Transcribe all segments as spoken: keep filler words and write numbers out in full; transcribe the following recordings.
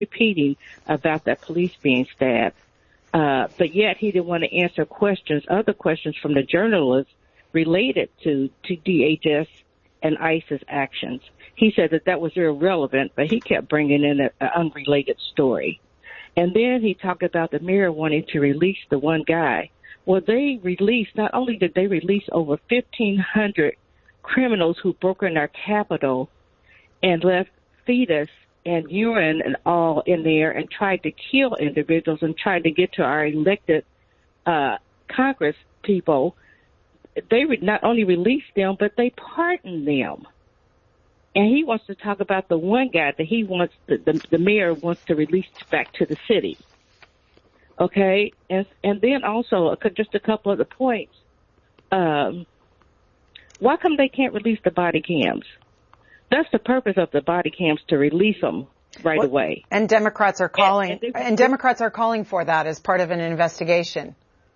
repeating about that police being stabbed. Uh, but yet he didn't want to answer questions, other questions from the journalists related to, to D H S and ICE's actions. He said that that was irrelevant, but he kept bringing in an unrelated story. And then he talked about the mayor wanting to release the one guy. Well, they released, not only did they release over fifteen hundred criminals who broke in our Capitol and left fetus and urine and all in there and tried to kill individuals and tried to get to our elected uh, Congress people, they re- not only released them, but they pardoned them. And he wants to talk about the one guy that he wants, the, the, the mayor wants to release back to the city. Okay? And, and then also, just a couple of the points. Um, why come they can't release the body cams? That's the purpose of the body cams, to release them right well, away. And Democrats are calling, and, and, they, and Democrats are calling for that as part of an investigation.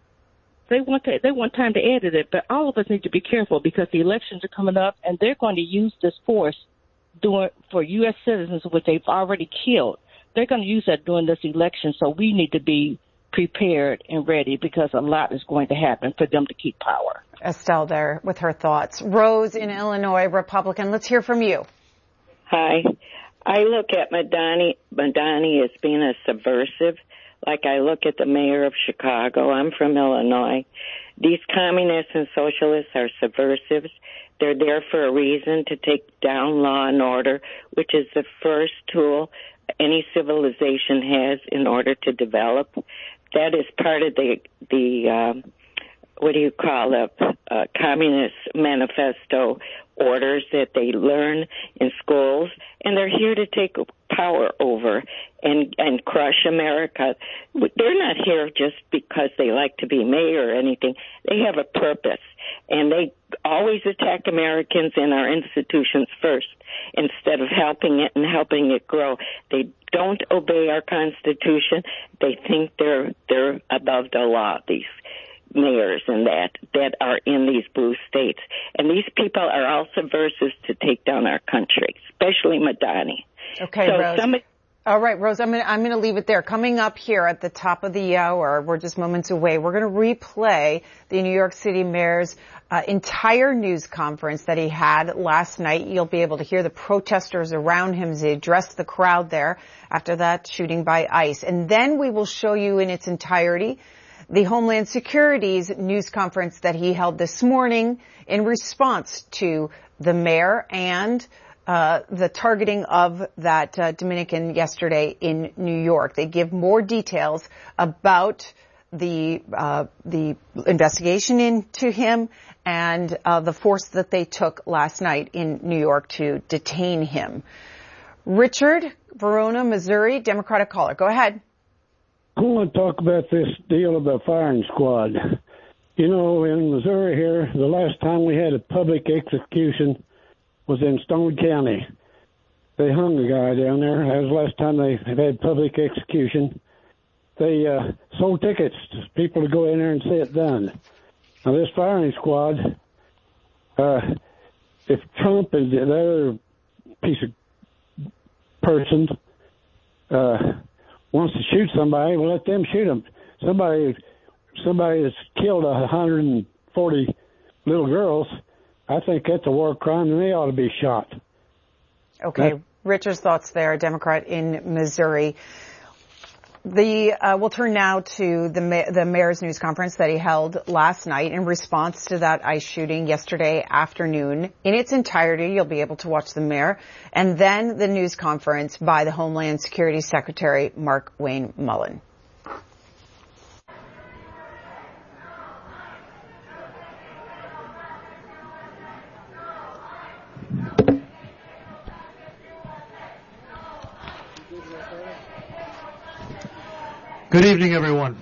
They want to, they want time to edit it, but all of us need to be careful because the elections are coming up, and they're going to use this force doing for U S citizens, which they've already killed. They're going to use that during this election, so we need to be prepared and ready because a lot is going to happen for them to keep power. Estelle there with her thoughts. Rose in Illinois, Republican. Let's hear from you. Hi. I look at Madani, Madani as being a subversive. Like I look at the mayor of Chicago. I'm from Illinois. These communists and socialists are subversives. They're there for a reason, to take down law and order, which is the first tool any civilization has in order to develop. That is part of the, the um, what do you call it, uh, Communist Manifesto orders that they learn in schools, and they're here to take power over and and crush America. They're not here just because they like to be mayor or anything. They have a purpose, and they always attack Americans and our institutions first instead of helping it and helping it grow. They don't obey our Constitution. They think they're they're above the law, these mayors and that that are in these blue states. And these people are all subversives to take down our country, especially Madani. Okay, so Rose. Somebody- All right, Rose, I'm going I'm to leave it there. Coming up here at the top of the hour, we're just moments away, we're going to replay the New York City mayor's uh, entire news conference that he had last night. You'll be able to hear the protesters around him as he addressed the crowd there after that shooting by ICE. And then we will show you in its entirety the Homeland Security's news conference that he held this morning in response to the mayor and uh the targeting of that uh, Dominican yesterday in New York. They give more details about the uh the investigation into him and uh the force that they took last night in New York to detain him. Richard, Verona, Missouri, Democratic caller. Go ahead. I want to talk about this deal of the firing squad. You know, in Missouri here, the last time we had a public execution was in Stone County. They hung a guy down there. That was the last time they had public execution. They uh, sold tickets to people to go in there and see it done. Now, this firing squad, uh, if Trump and the other piece of person uh, wants to shoot somebody, well, let them shoot them. Somebody, somebody that's killed one hundred forty little girls, I think that's a war crime, and they ought to be shot. Okay, That's- Richard's thoughts there, a Democrat in Missouri. The uh, we'll turn now to the ma- the mayor's news conference that he held last night in response to that ICE shooting yesterday afternoon. In its entirety, you'll be able to watch the mayor, and then the news conference by the Homeland Security Secretary Mark Wayne Mullen. Good evening, everyone.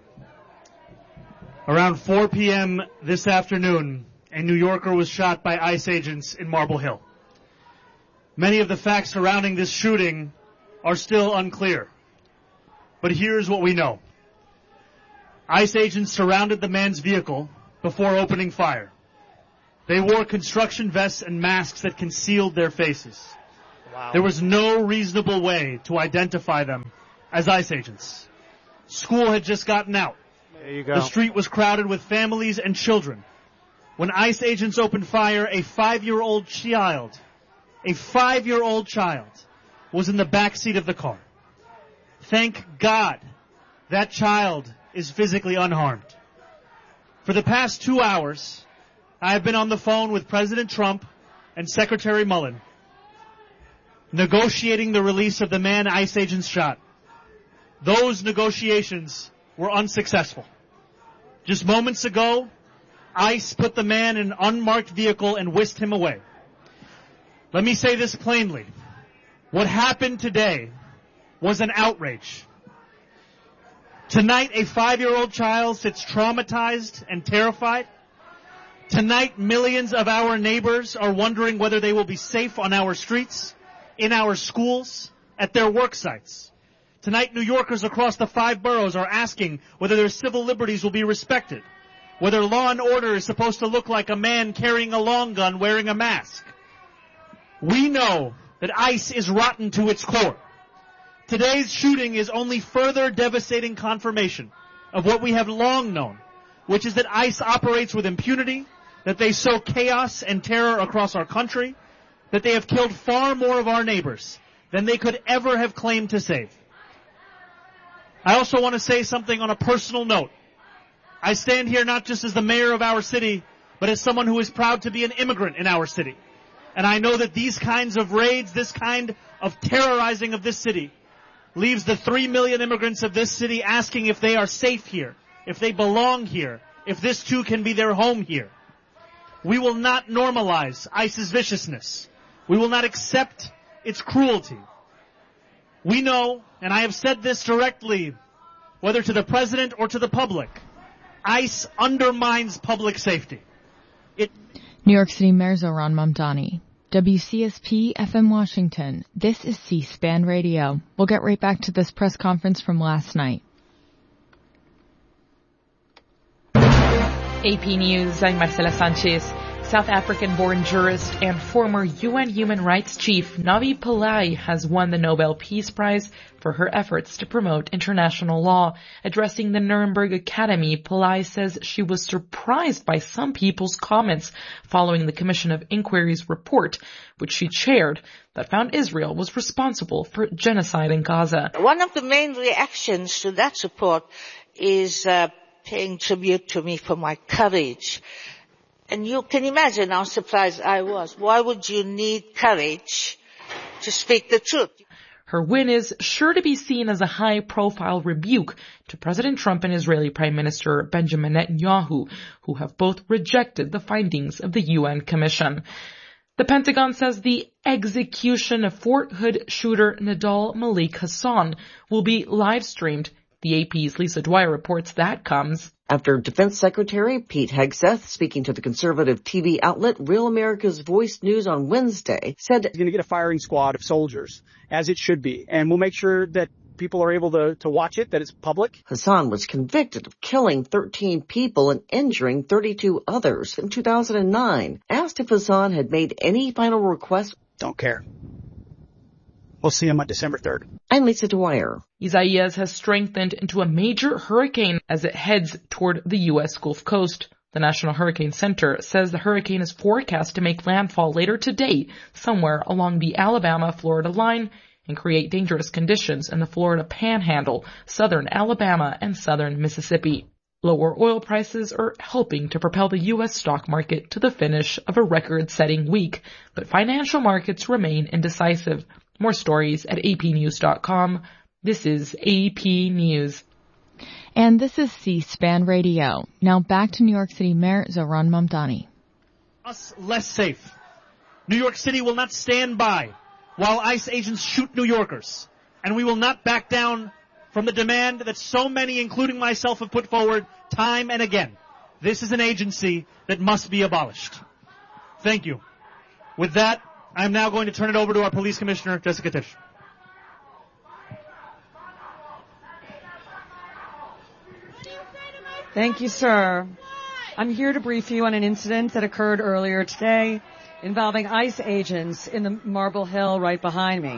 Around four p.m. this afternoon, a New Yorker was shot by ICE agents in Marble Hill. Many of the facts surrounding this shooting are still unclear. But here's what we know. ICE agents surrounded the man's vehicle before opening fire. They wore construction vests and masks that concealed their faces. Wow. There was no reasonable way to identify them as ICE agents. School had just gotten out. There you go. The street was crowded with families and children. When ICE agents opened fire, a five-year-old child, a five-year-old child was in the back seat of the car. Thank God that child is physically unharmed. For the past two hours, I have been on the phone with President Trump and Secretary Mullen, negotiating the release of the man ICE agents shot. Those negotiations were unsuccessful. Just moments ago, ICE put the man in an unmarked vehicle and whisked him away. Let me say this plainly. What happened today was an outrage. Tonight, a five-year-old child sits traumatized and terrified. Tonight, millions of our neighbors are wondering whether they will be safe on our streets, in our schools, at their work sites. Tonight, New Yorkers across the five boroughs are asking whether their civil liberties will be respected, whether law and order is supposed to look like a man carrying a long gun wearing a mask. We know that ICE is rotten to its core. Today's shooting is only further devastating confirmation of what we have long known, which is that ICE operates with impunity, that they sow chaos and terror across our country, that they have killed far more of our neighbors than they could ever have claimed to save. I also want to say something on a personal note. I stand here not just as the mayor of our city, but as someone who is proud to be an immigrant in our city. And I know that these kinds of raids, this kind of terrorizing of this city, leaves the three million immigrants of this city asking if they are safe here, if they belong here, if this too can be their home here. We will not normalize ICE's viciousness. We will not accept its cruelty. We know, and I have said this directly, whether to the president or to the public, ICE undermines public safety. It New York City Mayor Zohran Mamdani. W C S P F M Washington. This is C-SPAN Radio. We'll get right back to this press conference from last night. A P News, I'm Marcela Sanchez. South African-born jurist and former U N Human Rights Chief Navi Pillay has won the Nobel Peace Prize for her efforts to promote international law. Addressing the Nuremberg Academy, Pillay says she was surprised by some people's comments following the Commission of Inquiry's report, which she chaired, that found Israel was responsible for genocide in Gaza. One of the main reactions to that report is uh, paying tribute to me for my courage. And you can imagine how surprised I was. Why would you need courage to speak the truth? Her win is sure to be seen as a high-profile rebuke to President Trump and Israeli Prime Minister Benjamin Netanyahu, who have both rejected the findings of the U N Commission. The Pentagon says the execution of Fort Hood shooter Nidal Malik Hassan will be live-streamed. The A P's Lisa Dwyer reports that comes after Defense Secretary Pete Hegseth, speaking to the conservative T V outlet Real America's Voice News on Wednesday, said he's going to get a firing squad of soldiers, as it should be, and we'll make sure that people are able to, to watch it, that it's public. Hassan was convicted of killing thirteen people and injuring thirty-two others in two thousand nine. Asked if Hassan had made any final requests. Don't care. We'll see him on December third. I'm Lisa Dwyer. Isaias has strengthened into a major hurricane as it heads toward the U S Gulf Coast. The National Hurricane Center says the hurricane is forecast to make landfall later today somewhere along the Alabama-Florida line and create dangerous conditions in the Florida Panhandle, southern Alabama, and southern Mississippi. Lower oil prices are helping to propel the U S stock market to the finish of a record-setting week, but financial markets remain indecisive. More stories at A P news dot com. This is A P News. And this is C-SPAN Radio. Now back to New York City Mayor Zohran Mamdani. Us less safe. New York City will not stand by while ICE agents shoot New Yorkers. And we will not back down from the demand that so many, including myself, have put forward time and again. This is an agency that must be abolished. Thank you. With that, I'm now going to turn it over to our police commissioner, Jessica Tisch. Thank you, sir. I'm here to brief you on an incident that occurred earlier today involving ICE agents in the Marble Hill right behind me.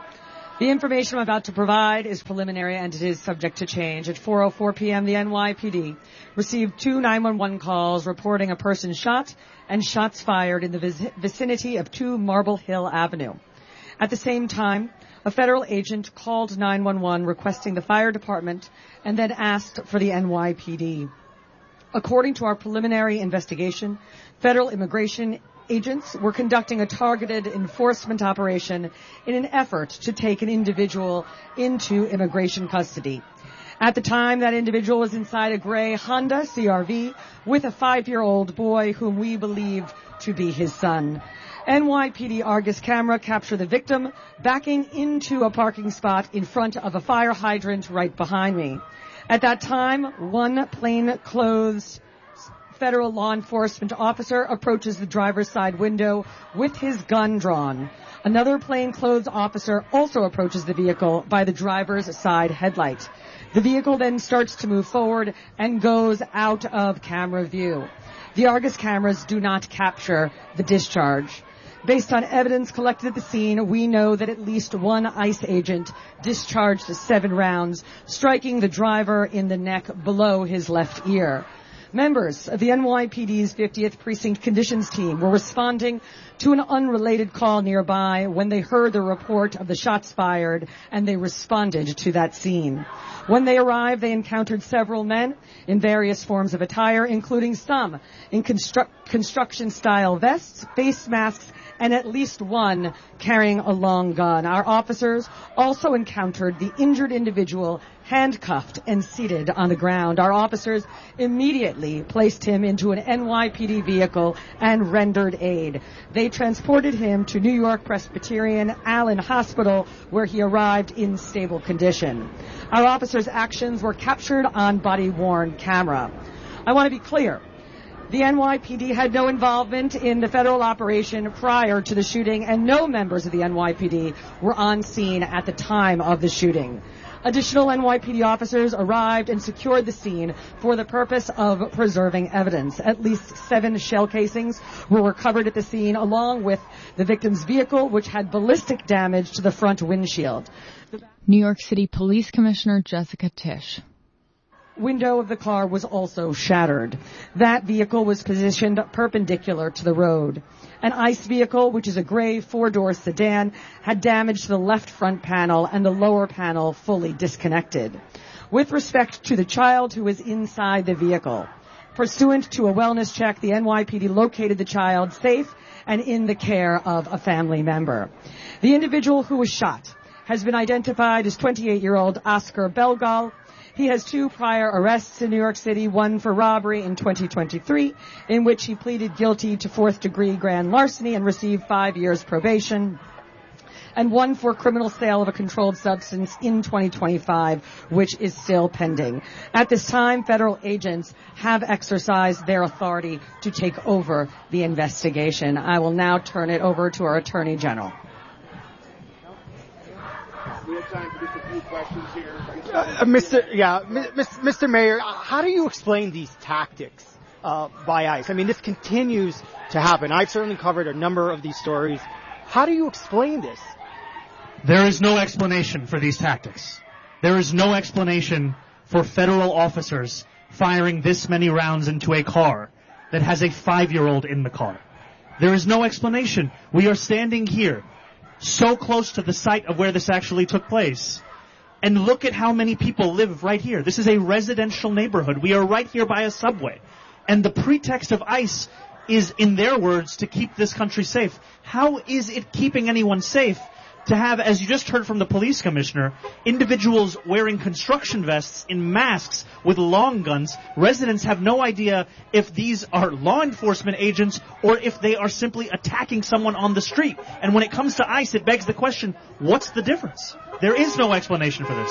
The information I'm about to provide is preliminary and it is subject to change. At four oh four p.m., the N Y P D received two nine one one calls reporting a person shot and shots fired in the vicinity of two Marble Hill Avenue. At the same time, a federal agent called nine one one requesting the fire department and then asked for the N Y P D. According to our preliminary investigation, federal immigration agents were conducting a targeted enforcement operation in an effort to take an individual into immigration custody. At the time, that individual was inside a gray Honda C R V with a five-year-old boy whom we believe to be his son. N Y P D Argus camera captured the victim backing into a parking spot in front of a fire hydrant right behind me. At that time, one plainclothes federal law enforcement officer approaches the driver's side window with his gun drawn. Another plainclothes officer also approaches the vehicle by the driver's side headlight. The vehicle then starts to move forward and goes out of camera view. The Argus cameras do not capture the discharge. Based on evidence collected at the scene, we know that at least one ICE agent discharged seven rounds, striking the driver in the neck below his left ear. Members of the N Y P D's fiftieth Precinct Conditions Team were responding to an unrelated call nearby when they heard the report of the shots fired, and they responded to that scene. When they arrived, they encountered several men in various forms of attire, including some in constru- construction-style vests, face masks, and at least one carrying a long gun. Our officers also encountered the injured individual handcuffed and seated on the ground. Our officers immediately placed him into an N Y P D vehicle and rendered aid. They transported him to New York Presbyterian Allen Hospital, where he arrived in stable condition. Our officers' actions were captured on body-worn camera. I want to be clear. The N Y P D had no involvement in the federal operation prior to the shooting, and no members of the N Y P D were on scene at the time of the shooting. Additional N Y P D officers arrived and secured the scene for the purpose of preserving evidence. At least seven shell casings were recovered at the scene, along with the victim's vehicle, which had ballistic damage to the front windshield. New York City Police Commissioner Jessica Tisch. Window of the car was also shattered. That vehicle was positioned perpendicular to the road. An ICE vehicle, which is a gray four-door sedan, had damage to the left front panel and the lower panel fully disconnected. With respect to the child who was inside the vehicle, pursuant to a wellness check, the N Y P D located the child safe and in the care of a family member. The individual who was shot has been identified as twenty-eight-year-old Oscar Belgal. He has two prior arrests in New York City, one for robbery in twenty twenty-three, in which he pleaded guilty to fourth-degree grand larceny and received five years probation, and one for criminal sale of a controlled substance in twenty twenty-five, which is still pending. At this time, federal agents have exercised their authority to take over the investigation. I will now turn it over to our Attorney General. We have time for just a few questions here. Uh, Mister Yeah, Mister Mayor, how do you explain these tactics uh, by ICE? I mean, this continues to happen. I've certainly covered a number of these stories. How do you explain this? There is no explanation for these tactics. There is no explanation for federal officers firing this many rounds into a car that has a five-year-old in the car. There is no explanation. We are standing here so close to the site of where this actually took place. And look at how many people live right here. This is a residential neighborhood. We are right here by a subway. And the pretext of ICE is, in their words, to keep this country safe. How is it keeping anyone safe to have, as you just heard from the police commissioner, individuals wearing construction vests in masks with long guns? Residents have no idea if these are law enforcement agents or if they are simply attacking someone on the street. And when it comes to ICE, it begs the question, what's the difference? There is no explanation for this.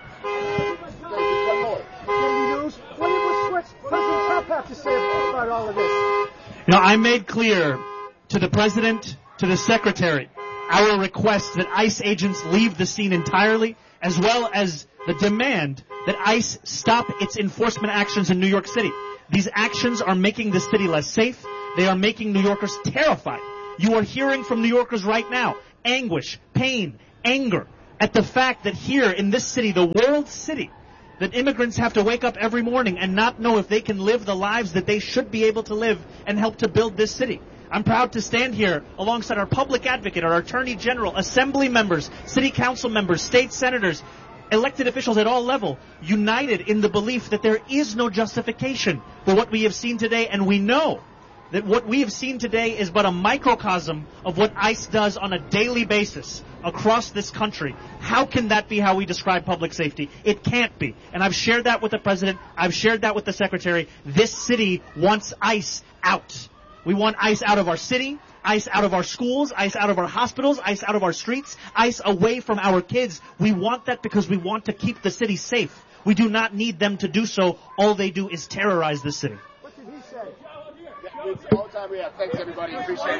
What does President Trump have to say about all of this? You know, I made clear to the president, to the secretary, our request that ICE agents leave the scene entirely, as well as the demand that ICE stop its enforcement actions in New York City. These actions are making the city less safe. They are making New Yorkers terrified. You are hearing from New Yorkers right now anguish, pain, anger at the fact that here in this city, the world city, that immigrants have to wake up every morning and not know if they can live the lives that they should be able to live and help to build this city. I'm proud to stand here alongside our public advocate, our attorney general, assembly members, city council members, state senators, elected officials at all levels, united in the belief that there is no justification for what we have seen today, and we know that what we have seen today is but a microcosm of what ICE does on a daily basis across this country. How can that be how we describe public safety? It can't be. And I've shared that with the president. I've shared that with the secretary. This city wants ICE out. We want ICE out of our city, ICE out of our schools, ICE out of our hospitals, ICE out of our streets, ICE away from our kids. We want that because we want to keep the city safe. We do not need them to do so. All they do is terrorize the city. What did he say? It's all the time we have. Thanks, everybody. Appreciate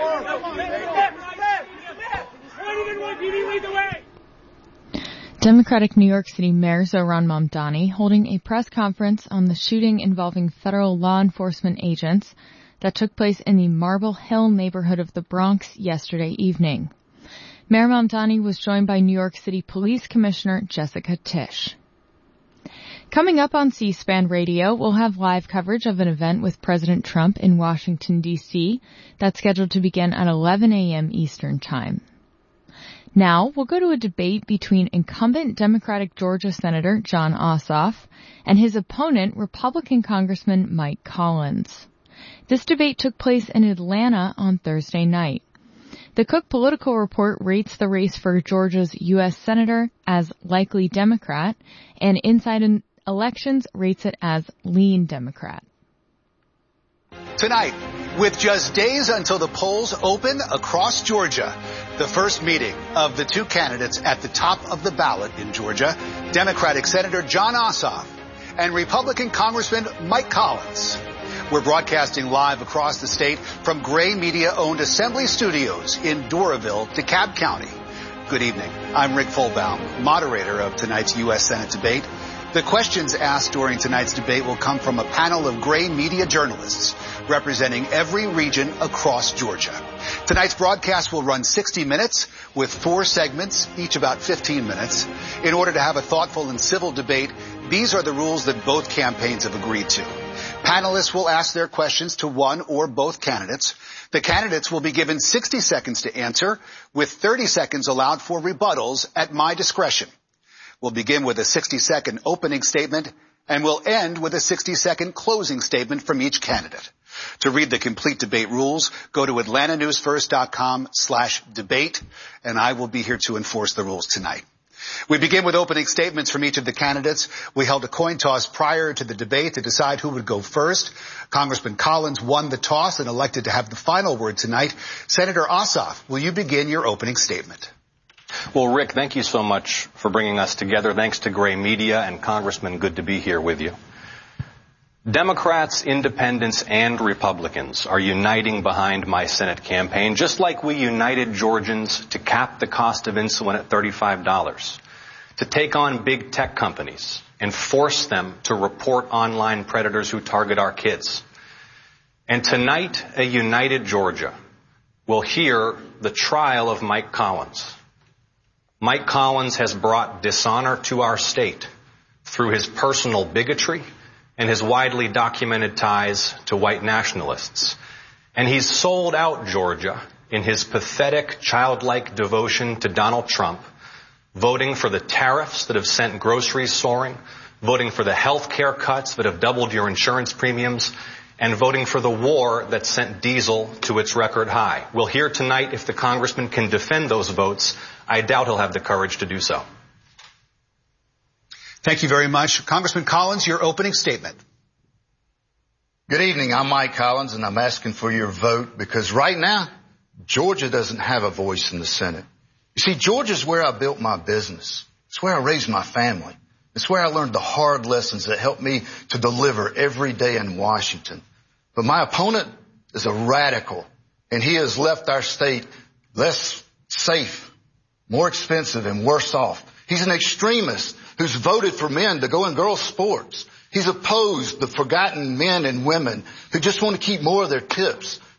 it. Democratic New York City Mayor Zohran Mamdani holding a press conference on the shooting involving federal law enforcement agents that took place in the Marble Hill neighborhood of the Bronx yesterday evening. Mayor Mamdani was joined by New York City Police Commissioner Jessica Tisch. Coming up on C-SPAN Radio, we'll have live coverage of an event with President Trump in Washington, D C that's scheduled to begin at eleven a.m. Eastern Time. Now, we'll go to a debate between incumbent Democratic Georgia Senator Jon Ossoff and his opponent, Republican Congressman Mike Collins. This debate took place in Atlanta on Thursday night. The Cook Political Report rates the race for Georgia's U S Senator as likely Democrat, and Inside Elections rates it as lean Democrat. Tonight, with just days until the polls open across Georgia, the first meeting of the two candidates at the top of the ballot in Georgia, Democratic Senator Jon Ossoff and Republican Congressman Mike Collins. We're broadcasting live across the state from Gray Media-owned Assembly Studios in Doraville, DeKalb County. Good evening. I'm Rick Fulbaum, moderator of tonight's U S Senate debate. The questions asked during tonight's debate will come from a panel of Gray Media journalists representing every region across Georgia. Tonight's broadcast will run sixty minutes with four segments, each about fifteen minutes. In order to have a thoughtful and civil debate, these are the rules that both campaigns have agreed to. Panelists will ask their questions to one or both candidates. The candidates will be given sixty seconds to answer, with thirty seconds allowed for rebuttals at my discretion. We'll begin with a sixty-second opening statement, and we'll end with a sixty-second closing statement from each candidate. To read the complete debate rules, go to atlanta news first dot com slash debate, and I will be here to enforce the rules tonight. We begin with opening statements from each of the candidates. We held a coin toss prior to the debate to decide who would go first. Congressman Collins won the toss and elected to have the final word tonight. Senator Ossoff, will you begin your opening statement? Well, Rick, thank you so much for bringing us together. Thanks to Gray Media, and Congressman, good to be here with you. Democrats, independents, and Republicans are uniting behind my Senate campaign, just like we united Georgians to cap the cost of insulin at thirty-five dollars, to take on big tech companies and force them to report online predators who target our kids. And tonight, a united Georgia will hear the trial of Mike Collins. Mike Collins has brought dishonor to our state through his personal bigotry and his widely documented ties to white nationalists. And he's sold out Georgia in his pathetic, childlike devotion to Donald Trump, voting for the tariffs that have sent groceries soaring, voting for the health care cuts that have doubled your insurance premiums, and voting for the war that sent diesel to its record high. We'll hear tonight if the congressman can defend those votes. I doubt he'll have the courage to do so. Thank you very much. Congressman Collins, your opening statement. Good evening. I'm Mike Collins, and I'm asking for your vote because right now, Georgia doesn't have a voice in the Senate. You see, Georgia's where I built my business. It's where I raised my family. It's where I learned the hard lessons that helped me to deliver every day in Washington. But my opponent is a radical, and he has left our state less safe, more expensive, and worse off. He's an extremist who's voted for men to go in girls' sports. He's opposed the forgotten men and women who just want to keep more of their tips,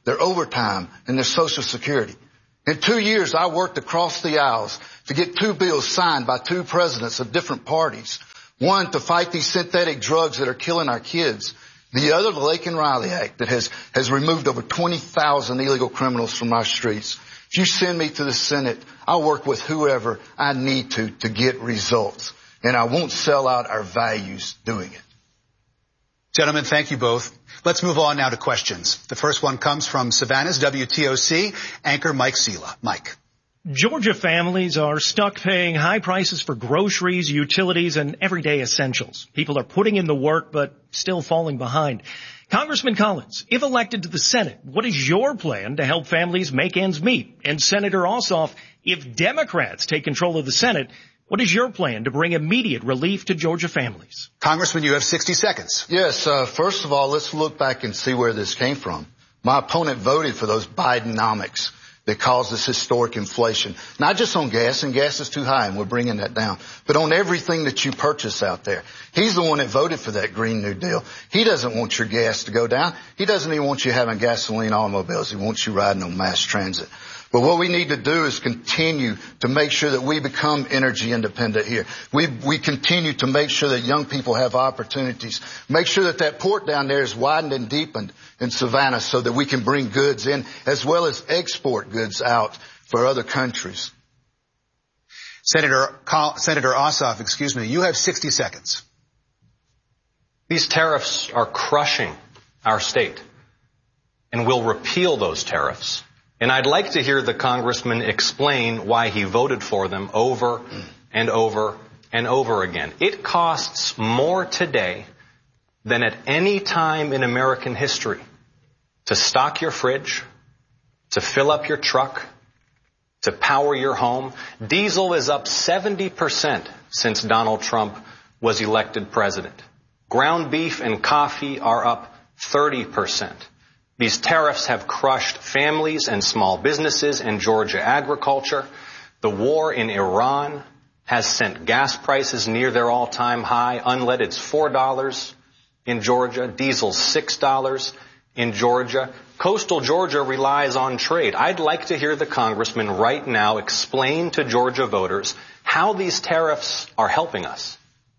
their overtime, and their Social Security. In two years, I worked across the aisles to get two bills signed by two presidents of different parties. One, to fight these synthetic drugs that are killing our kids. The other, the Laken Riley Act, that has, has removed over twenty thousand illegal criminals from our streets. If you send me to the Senate, I'll work with whoever I need to to get results. And I won't sell out our values doing it. Gentlemen, thank you both. Let's move on now to questions. The first one comes from Savannah's W T O C anchor Mike Sela. Mike. Georgia families are stuck paying high prices for groceries, utilities, and everyday essentials. People are putting in the work, but still falling behind. Congressman Collins, if elected to the Senate, what is your plan to help families make ends meet? And Senator Ossoff, if Democrats take control of the Senate, what is your plan to bring immediate relief to Georgia families? Congressman, you have sixty seconds. Yes, uh, first of all, let's look back and see where this came from. My opponent voted for those Bidenomics that caused this historic inflation, not just on gas, and gas is too high, and we're bringing that down, but on everything that you purchase out there. He's the one that voted for that Green New Deal. He doesn't want your gas to go down. He doesn't even want you having gasoline automobiles. He wants you riding on mass transit. But what we need to do is continue to make sure that we become energy independent here. We, we continue to make sure that young people have opportunities. Make sure that that port down there is widened and deepened in Savannah so that we can bring goods in as well as export goods out for other countries. Senator, Senator Ossoff, excuse me, you have sixty seconds. These tariffs are crushing our state, and we'll repeal those tariffs. And I'd like to hear the congressman explain why he voted for them over and over and over again. It costs more today than at any time in American history to stock your fridge, to fill up your truck, to power your home. Diesel is up seventy percent since Donald Trump was elected president. Ground beef and coffee are up thirty percent. These tariffs have crushed families and small businesses and Georgia agriculture. The war in Iran has sent gas prices near their all-time high. Unleaded's four dollars in Georgia. Diesel's six dollars in Georgia. Coastal Georgia relies on trade. I'd like to hear the congressman right now explain to Georgia voters how these tariffs are helping us.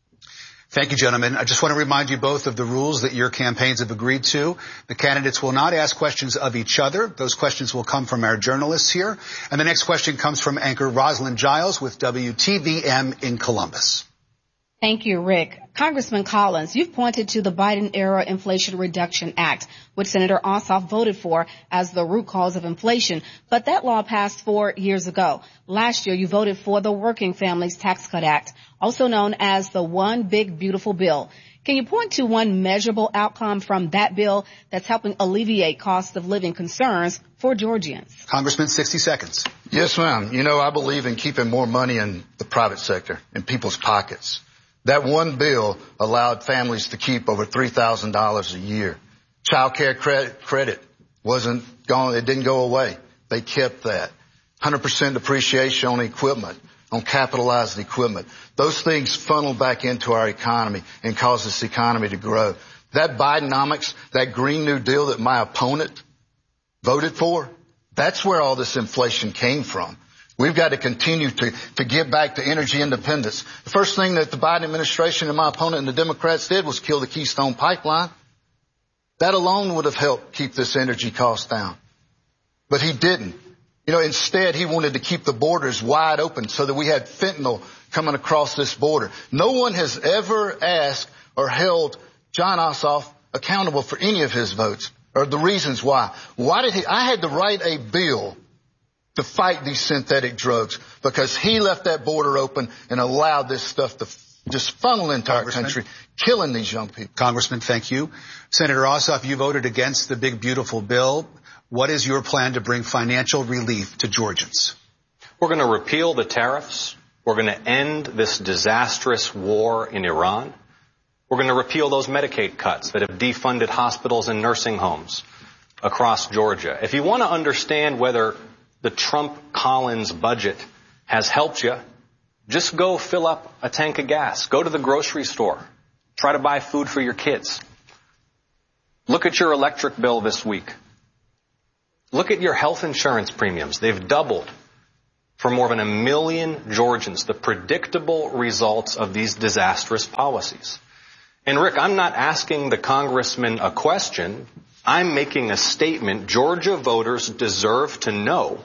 Thank you, gentlemen. I just want to remind you both of the rules that your campaigns have agreed to. The candidates will not ask questions of each other. Those questions will come from our journalists here. And the next question comes from anchor Rosalind Giles with W T V M in Columbus. Thank you, Rick. Congressman Collins, you've pointed to the Biden-era Inflation Reduction Act, which Senator Ossoff voted for as the root cause of inflation. But that law passed four years ago. Last year, you voted for the Working Families Tax Cut Act, also known as the One Big Beautiful Bill. Can you point to one measurable outcome from that bill that's helping alleviate cost of living concerns for Georgians? Congressman, sixty seconds. Yes, ma'am. You know, I believe in keeping more money in the private sector, in people's pockets. That one bill allowed families to keep over three thousand dollars a year. Child care credit, credit wasn't gone. It didn't go away. They kept that. one hundred percent depreciation on equipment, on capitalized equipment. Those things funnel back into our economy and cause this economy to grow. That Bidenomics, that Green New Deal that my opponent voted for, that's where all this inflation came from. We've got to continue to, to get back to energy independence. The first thing that the Biden administration and my opponent and the Democrats did was kill the Keystone Pipeline. That alone would have helped keep this energy cost down. But he didn't. You know, instead, he wanted to keep the borders wide open so that we had fentanyl coming across this border. No one has ever asked or held Jon Ossoff accountable for any of his votes or the reasons why. Why did he? I had to write a bill to fight these synthetic drugs because he left that border open and allowed this stuff to just funnel into our country, killing these young people. Congressman, thank you. Senator Ossoff, you voted against the big, beautiful bill. What is your plan to bring financial relief to Georgians? We're going to repeal the tariffs. We're going to end this disastrous war in Iran. We're going to repeal those Medicaid cuts that have defunded hospitals and nursing homes across Georgia. If you want to understand whether the Trump-Collins budget has helped you, just go fill up a tank of gas. Go to the grocery store. Try to buy food for your kids. Look at your electric bill this week. Look at your health insurance premiums. They've doubled for more than a million Georgians, the predictable results of these disastrous policies. And Rick, I'm not asking the congressman a question. I'm making a statement. Georgia voters deserve to know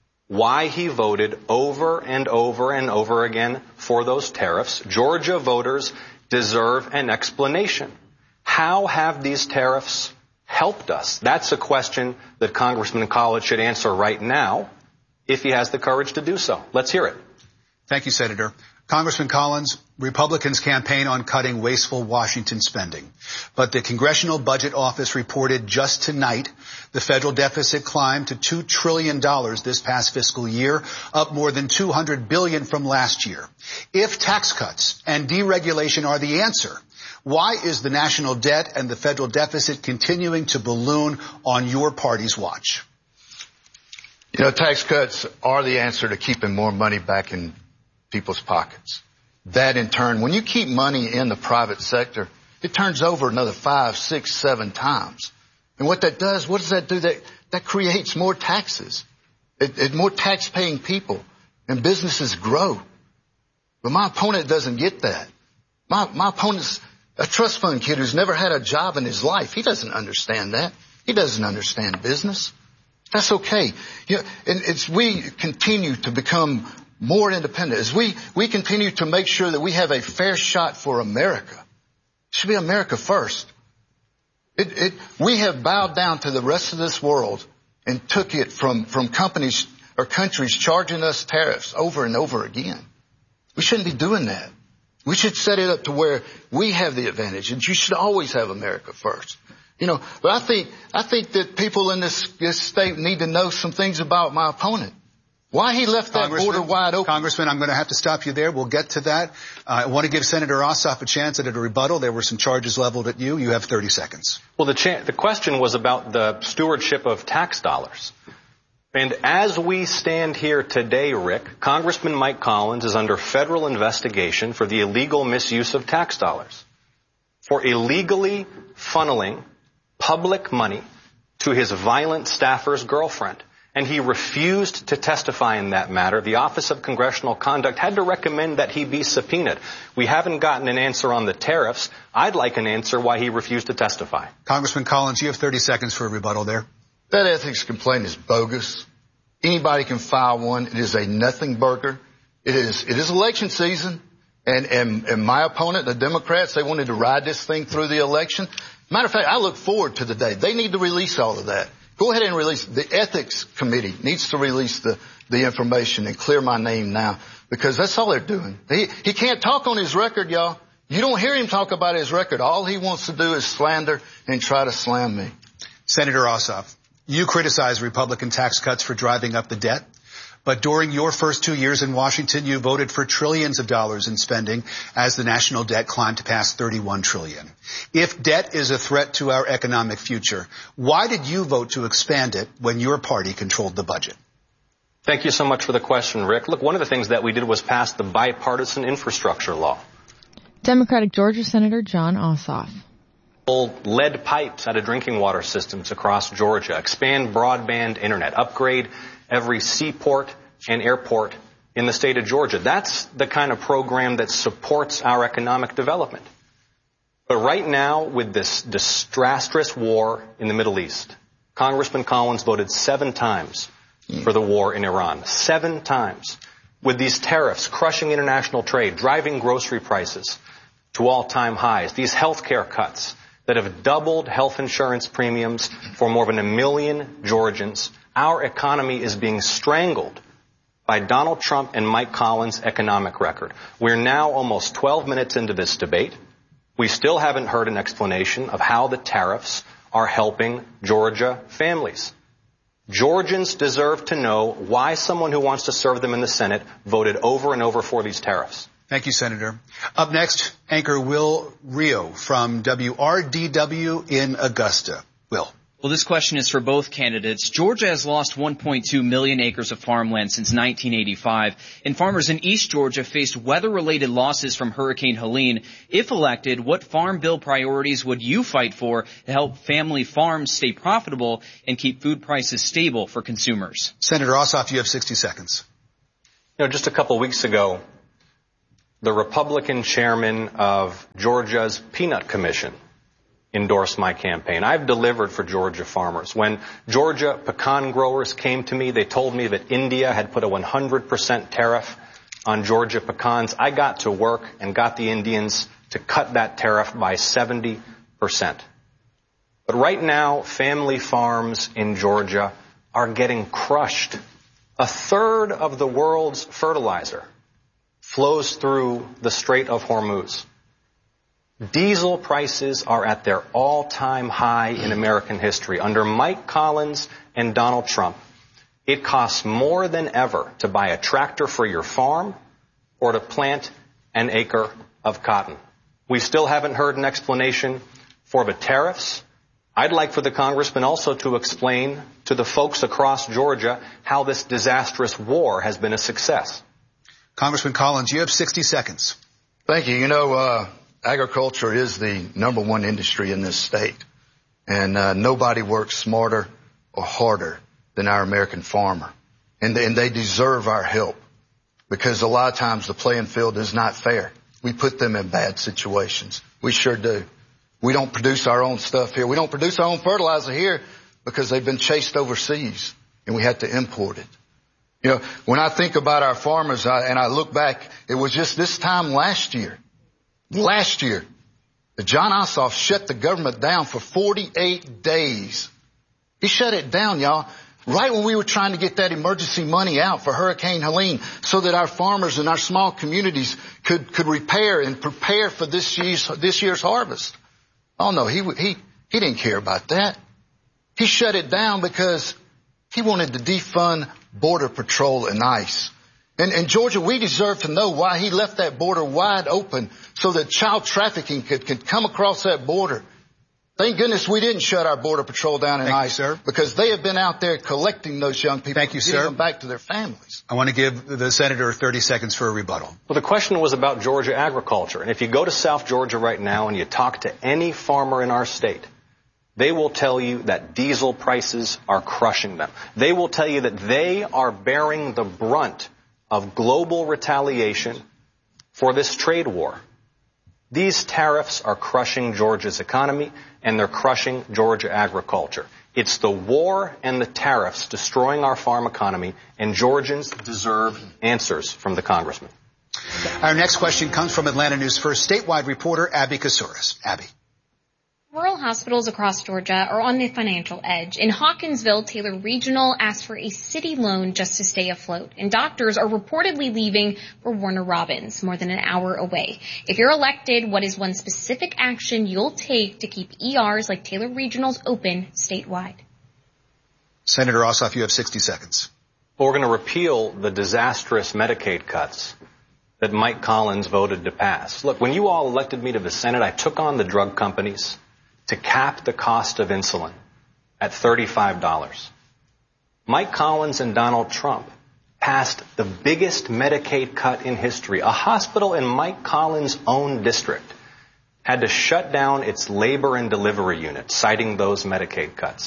why he voted over and over and over again for those tariffs. Georgia voters deserve an explanation. How have these tariffs helped us? That's a question that Congressman Collins should answer right now, if he has the courage to do so. Let's hear it. Thank you, Senator. Congressman Collins, Republicans campaign on cutting wasteful Washington spending. But the Congressional Budget Office reported just tonight the federal deficit climbed to two trillion dollars this past fiscal year, up more than two hundred billion dollars from last year. If tax cuts and deregulation are the answer, why is the national debt and the federal deficit continuing to balloon on your party's watch? You know, tax cuts are the answer to keeping more money back in people's pockets. That in turn, when you keep money in the private sector, it turns over another five, six, seven times. And what that does, what does that do? That, that creates more taxes, it, it, more tax-paying people, and businesses grow. But my opponent doesn't get that. My, my opponent's a trust fund kid who's never had a job in his life. He doesn't understand that. He doesn't understand business. That's okay. You know, and it's we continue to become more independent, as we, we continue to make sure that we have a fair shot for America. It should be America first. It, it, we have bowed down to the rest of this world and took it from, from companies or countries charging us tariffs over and over again. We shouldn't be doing that. We should set it up to where we have the advantage, and you should always have America first. You know, but I think, I think that people in this, this state need to know some things about my opponent. Why he left that border wide open. Congressman, I'm going to have to stop you there. We'll get to that. Uh, I want to give Senator Ossoff a chance at a rebuttal. There were some charges leveled at you. You have thirty seconds. Well, the, cha- the question was about the stewardship of tax dollars. And as we stand here today, Rick, Congressman Mike Collins is under federal investigation for the illegal misuse of tax dollars, for illegally funneling public money to his violent staffer's girlfriend. And he refused to testify in that matter. The Office of Congressional Conduct had to recommend that he be subpoenaed. We haven't gotten an answer on the tariffs. I'd like an answer why he refused to testify. Congressman Collins, you have thirty seconds for a rebuttal there. That ethics complaint is bogus. Anybody can file one. It is a nothing burger. It is, it is election season. And, and, and my opponent, the Democrats, they wanted to ride this thing through the election. Matter of fact, I look forward to the day. They need to release all of that. Go ahead and release. The Ethics Committee needs to release the, the information and clear my name now, because that's all they're doing. He, he can't talk on his record, y'all. You don't hear him talk about his record. All he wants to do is slander and try to slam me. Senator Ossoff, you criticize Republican tax cuts for driving up the debt. But during your first two years in Washington, you voted for trillions of dollars in spending as the national debt climbed to past thirty-one trillion dollars. If debt is a threat to our economic future, why did you vote to expand it when your party controlled the budget? Thank you so much for the question, Rick. Look, one of the things that we did was pass the bipartisan infrastructure law. Democratic Georgia Senator Jon Ossoff. Lead pipes out of drinking water systems across Georgia, expand broadband internet, upgrade every seaport and airport in the state of Georgia. That's the kind of program that supports our economic development. But right now, with this disastrous war in the Middle East, Congressman Collins voted seven times for the war in Iran. Seven times. With these tariffs crushing international trade, driving grocery prices to all-time highs, these health care cuts that have doubled health insurance premiums for more than a million Georgians, our economy is being strangled by Donald Trump and Mike Collins' economic record. We're now almost twelve minutes into this debate. We still haven't heard an explanation of how the tariffs are helping Georgia families. Georgians deserve to know why someone who wants to serve them in the Senate voted over and over for these tariffs. Thank you, Senator. Up next, anchor Will Rio from W R D W in Augusta. Will. Well, this question is for both candidates. Georgia has lost one point two million acres of farmland since nineteen eighty-five, and farmers in East Georgia faced weather-related losses from Hurricane Helene. If elected, what farm bill priorities would you fight for to help family farms stay profitable and keep food prices stable for consumers? Senator Ossoff, you have sixty seconds. You know, just a couple weeks ago, the Republican chairman of Georgia's Peanut Commission endorsed my campaign. I've delivered for Georgia farmers. When Georgia pecan growers came to me, they told me that India had put a one hundred percent tariff on Georgia pecans. I got to work and got the Indians to cut that tariff by seventy percent. But right now, family farms in Georgia are getting crushed. A third of the world's fertilizer flows through the Strait of Hormuz. Diesel prices are at their all-time high in American history. Under Mike Collins and Donald Trump, it costs more than ever to buy a tractor for your farm or to plant an acre of cotton. We still haven't heard an explanation for the tariffs. I'd like for the congressman also to explain to the folks across Georgia how this disastrous war has been a success. Congressman Collins, you have sixty seconds. Thank you. You know, uh, agriculture is the number one industry in this state, and uh, nobody works smarter or harder than our American farmer, and they, and they deserve our help, because a lot of times the playing field is not fair. We put them in bad situations. We sure do. We don't produce our own stuff here. We don't produce our own fertilizer here because they've been chased overseas, and we had to import it. You know, when I think about our farmers, I, and I look back, it was just this time last year, Last year, Jon Ossoff shut the government down for forty-eight days. He shut it down, y'all, right when we were trying to get that emergency money out for Hurricane Helene so that our farmers and our small communities could, could repair and prepare for this year's, this year's harvest. Oh, no, he, he, he didn't care about that. He shut it down because he wanted to defund Border Patrol and ICE. And in Georgia, we deserve to know why he left that border wide open so that child trafficking could, could come across that border. Thank goodness we didn't shut our Border Patrol down in ICE, sir, because they have been out there collecting those young people Thank you, and getting sir. them back to their families. I want to give the senator thirty seconds for a rebuttal. Well, the question was about Georgia agriculture. And if you go to South Georgia right now and you talk to any farmer in our state, they will tell you that diesel prices are crushing them. They will tell you that they are bearing the brunt of global retaliation for this trade war. These tariffs are crushing Georgia's economy, and they're crushing Georgia agriculture. It's the war and the tariffs destroying our farm economy, and Georgians deserve answers from the congressman. Our next question comes from Atlanta News First statewide reporter Abby Kasouras. Abby. Rural hospitals across Georgia are on the financial edge. In Hawkinsville, Taylor Regional asked for a city loan just to stay afloat, and doctors are reportedly leaving for Warner Robins, more than an hour away. If you're elected, what is one specific action you'll take to keep E Rs like Taylor Regional's open statewide? Senator Ossoff, you have sixty seconds. Well, we're going to repeal the disastrous Medicaid cuts that Mike Collins voted to pass. Look, when you all elected me to the Senate, I took on the drug companies to cap the cost of insulin at thirty-five dollars. Mike Collins and Donald Trump passed the biggest Medicaid cut in history. A hospital in Mike Collins' own district had to shut down its labor and delivery unit, citing those Medicaid cuts.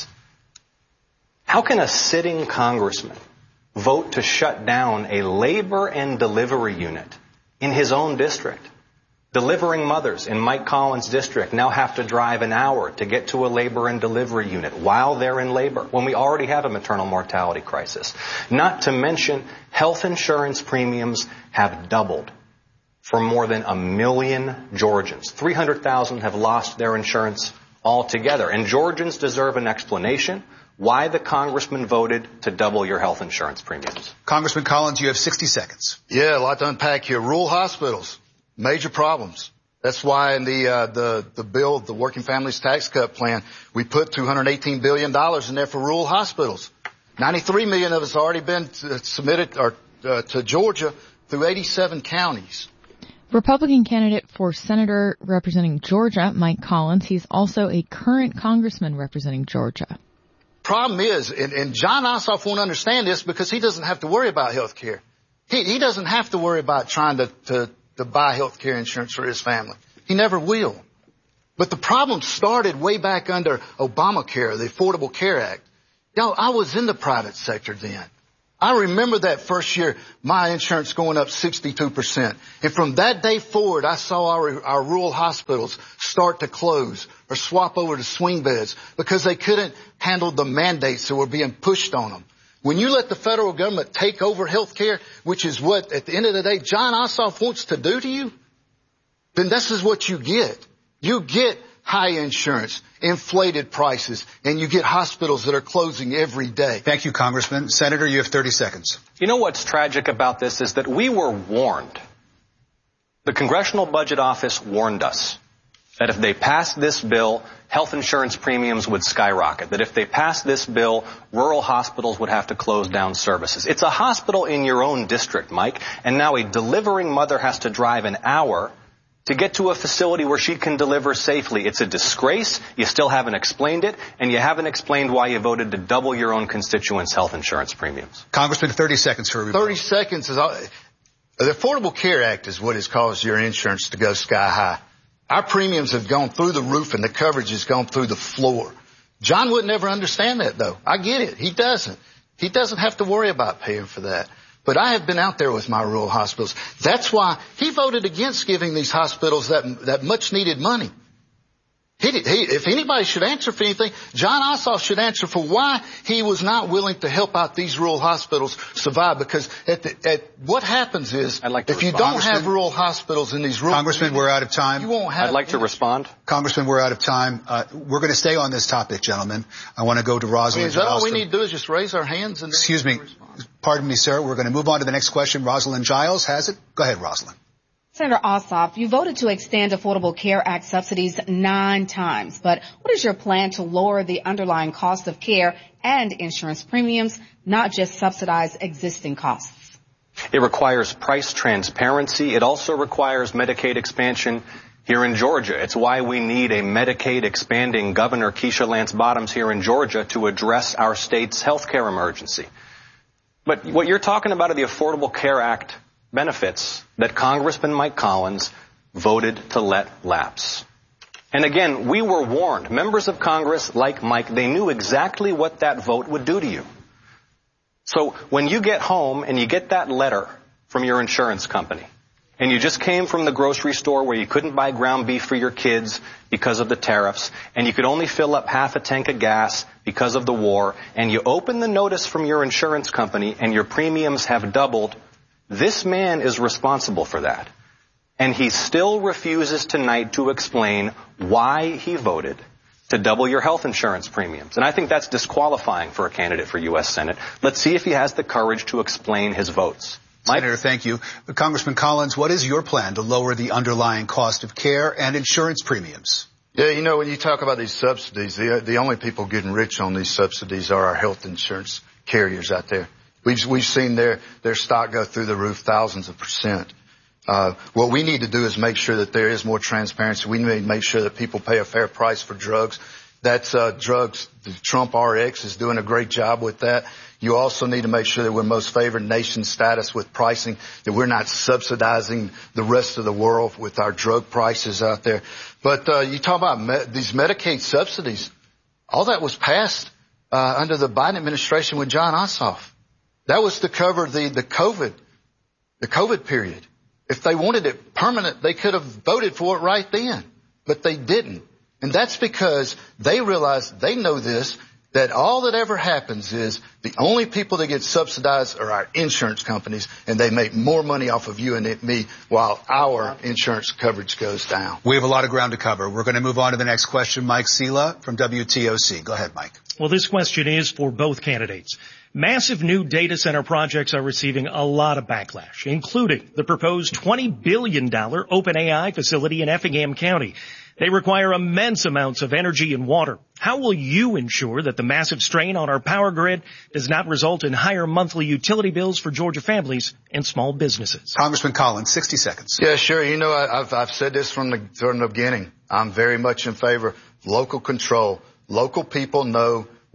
How can a sitting congressman vote to shut down a labor and delivery unit in his own district? Delivering mothers in Mike Collins' district now have to drive an hour to get to a labor and delivery unit while they're in labor, when we already have a maternal mortality crisis. Not to mention, health insurance premiums have doubled for more than a million Georgians. three hundred thousand have lost their insurance altogether. And Georgians deserve an explanation why the congressman voted to double your health insurance premiums. Congressman Collins, you have sixty seconds. Yeah, a lot to unpack here. Rural hospitals. Major problems. That's why in the uh, the the bill, the Working Families Tax Cut Plan, we put two hundred eighteen billion dollars in there for rural hospitals. ninety-three million of it's already been uh, submitted or, uh, to Georgia through eighty-seven counties. Republican candidate for Senator representing Georgia, Mike Collins. He's also a current congressman representing Georgia. problem is, and, and John Ossoff won't understand this because he doesn't have to worry about health care. He, he doesn't have to worry about trying to, to, to buy health care insurance for his family. He never will. But the problem started way back under Obamacare, the Affordable Care Act. Y'all, I was in the private sector then. I remember that first year, my insurance going up sixty-two percent. And from that day forward, I saw our, our rural hospitals start to close or swap over to swing beds because they couldn't handle the mandates that were being pushed on them. When you let the federal government take over health care, which is what, at the end of the day, John Ossoff wants to do to you, then this is what you get. You get high insurance, inflated prices, and you get hospitals that are closing every day. Thank you, Congressman. Senator, you have thirty seconds. You know what's tragic about this is that we were warned. The Congressional Budget Office warned us that if they passed this bill, health insurance premiums would skyrocket. That if they passed this bill, rural hospitals would have to close down services. It's a hospital in your own district, Mike, and now a delivering mother has to drive an hour to get to a facility where she can deliver safely. It's a disgrace. You still haven't explained it, and you haven't explained why you voted to double your own constituents' health insurance premiums. Congressman, thirty seconds for a rebuttal. thirty seconds is all. The Affordable Care Act is what has caused your insurance to go sky high. Our premiums have gone through the roof and the coverage has gone through the floor. John would never understand that, though. I get it. He doesn't. He doesn't have to worry about paying for that. But I have been out there with my rural hospitals. That's why he voted against giving these hospitals that that much needed money. He, he, if anybody should answer for anything, John Ossoff should answer for why he was not willing to help out these rural hospitals survive. Because at, the, at what happens is, I'd like to if respond. You don't have rural hospitals in these rural Congressman, we're out of time. You won't have. I'd like to respond. Congressman, we're out of time. Uh, we're going to stay on this topic, gentlemen. I want to go to Rosalind. I mean, is that all we need to do is just raise our hands and? Excuse me. Pardon me, sir. We're going to move on to the next question. Rosalind Giles has it. Go ahead, Rosalind. Senator Ossoff, you voted to extend Affordable Care Act subsidies nine times, but what is your plan to lower the underlying cost of care and insurance premiums, not just subsidize existing costs? It requires price transparency. It also requires Medicaid expansion here in Georgia. It's why we need a Medicaid expanding Governor Keisha Lance Bottoms here in Georgia to address our state's health care emergency. But what you're talking about are the Affordable Care Act benefits that Congressman Mike Collins voted to let lapse. And again, we were warned. Members of Congress, like Mike, they knew exactly what that vote would do to you. So when you get home and you get that letter from your insurance company, and you just came from the grocery store where you couldn't buy ground beef for your kids because of the tariffs, and you could only fill up half a tank of gas because of the war, and you open the notice from your insurance company and your premiums have doubled, this man is responsible for that. And he still refuses tonight to explain why he voted to double your health insurance premiums. And I think that's disqualifying for a candidate for U S Senate. Let's see if he has the courage to explain his votes. Mike? Senator, thank you. Congressman Collins, what is your plan to lower the underlying cost of care and insurance premiums? Yeah, you know, when you talk about these subsidies, the, the only people getting rich on these subsidies are our health insurance carriers out there. We've, we've seen their, their stock go through the roof thousands of percent. Uh, what we need to do is make sure that there is more transparency. We need to make sure that people pay a fair price for drugs. That's, uh, drugs. The Trump R X is doing a great job with that. You also need to make sure that we're most favored nation status with pricing, that we're not subsidizing the rest of the world with our drug prices out there. But, uh, you talk about me- these Medicaid subsidies. All that was passed, uh, under the Biden administration with John Ossoff. That was to cover the, the COVID, the COVID period. If they wanted it permanent, they could have voted for it right then, but they didn't. And that's because they realize, they know this, that all that ever happens is the only people that get subsidized are our insurance companies, and they make more money off of you and me while our insurance coverage goes down. We have a lot of ground to cover. We're going to move on to the next question. Mike Sela from W T O C. Go ahead, Mike. Well, this question is for both candidates. Massive new data center projects are receiving a lot of backlash, including the proposed twenty billion dollars OpenAI facility in Effingham County. They require immense amounts of energy and water. How will you ensure that the massive strain on our power grid does not result in higher monthly utility bills for Georgia families and small businesses? Congressman Collins, sixty seconds. Yeah, sure. You know, I, I've, I've said this from the, from the beginning. I'm very much in favor of local control. Local people know